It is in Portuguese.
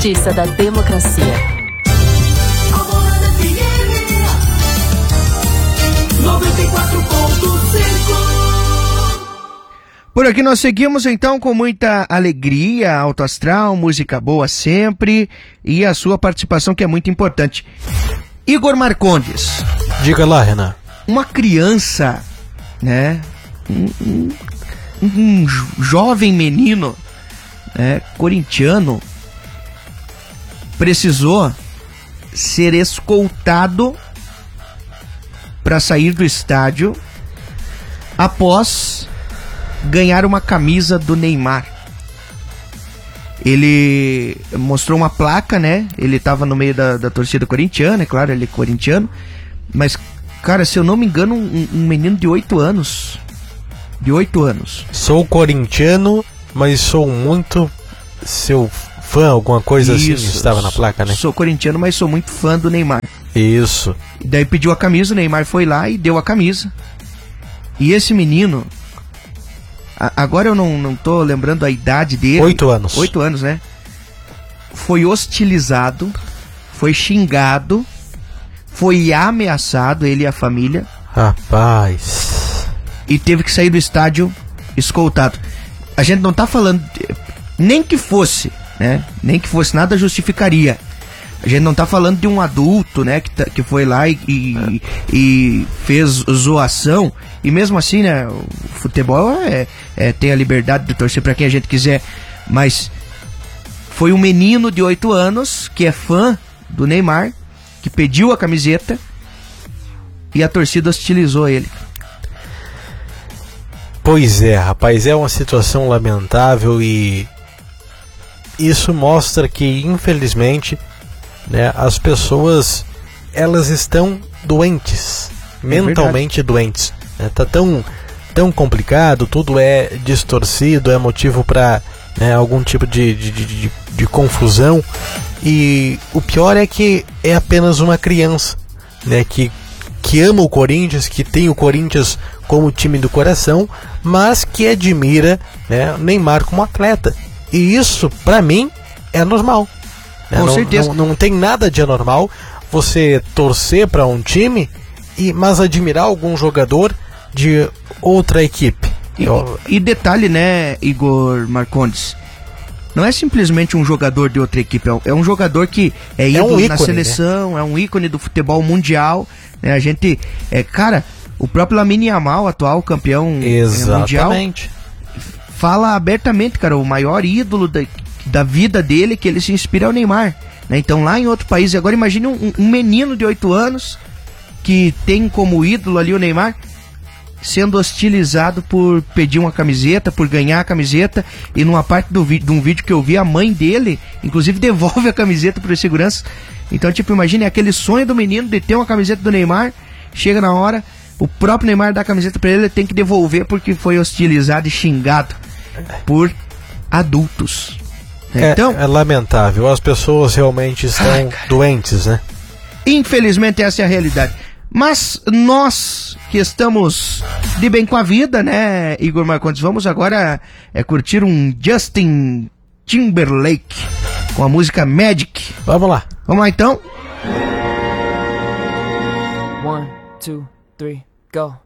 Justiça da Democracia. Alvorada FM 94.5. Por aqui nós seguimos então com muita alegria, alto astral, música boa sempre e a sua participação que é muito importante. Igor Marcondes. Diga lá, Renan. Uma criança, né? Um jovem menino, né, corintiano, precisou ser escoltado para sair do estádio após ganhar uma camisa do Neymar. Ele mostrou uma placa, né? Ele estava no meio da torcida corintiana, é claro, ele é corintiano. Mas, cara, se eu não me engano, um menino de 8 anos. De 8 anos. Sou corintiano, mas sou muito seu fã, alguma coisa assim, estava na placa, né? Sou corintiano, mas sou muito fã do Neymar. Isso. E daí pediu a camisa, o Neymar foi lá e deu a camisa. E esse menino, agora eu não tô lembrando a idade dele. 8 anos. 8 anos, né? Foi hostilizado, foi xingado, foi ameaçado, ele e a família. Rapaz. E teve que sair do estádio escoltado. A gente não tá falando, nem que fosse, né? Nem que fosse, nada justificaria. A gente não tá falando de um adulto, né? Que foi lá e fez zoação. E mesmo assim, né? O futebol tem a liberdade de torcer pra quem a gente quiser. Mas foi um menino de 8 anos que é fã do Neymar, que pediu a camiseta e a torcida hostilizou ele. Pois é, rapaz, é uma situação lamentável e isso mostra que, infelizmente, né, as pessoas, elas estão doentes, mentalmente doentes, né? Tá tão complicado, tudo é distorcido, é motivo para, né, algum tipo de confusão, e o pior é que é apenas uma criança, né, que ama o Corinthians, que tem o Corinthians como time do coração, mas que admira, né, o Neymar como atleta. E isso, pra mim, é normal. Com certeza. Não tem nada de anormal você torcer para um time, mas admirar algum jogador de outra equipe. E detalhe, né, Igor Marcondes? Não é simplesmente um jogador de outra equipe, é um jogador que é ídolo na seleção, né? É um ícone do futebol mundial, né? A gente, cara, o próprio Lamine Yamal, atual campeão mundial, fala abertamente, cara, o maior ídolo da vida dele, que ele se inspira é o Neymar, né? Então lá em outro país, agora imagine um menino de 8 anos que tem como ídolo ali o Neymar, sendo hostilizado por pedir uma camiseta, por ganhar a camiseta, e numa parte de um vídeo que eu vi, a mãe dele, inclusive, devolve a camiseta para os seguranças. Então, tipo, imagine aquele sonho do menino de ter uma camiseta do Neymar, chega na hora, o próprio Neymar dá a camiseta para ele tem que devolver porque foi hostilizado e xingado por adultos. Então, é lamentável, as pessoas realmente estão doentes, né? Infelizmente essa é a realidade. Mas nós que estamos de bem com a vida, né, Igor Marcondes, vamos agora curtir um Justin Timberlake com a música Magic. Vamos lá. Vamos lá então? 1, 2, 3, go.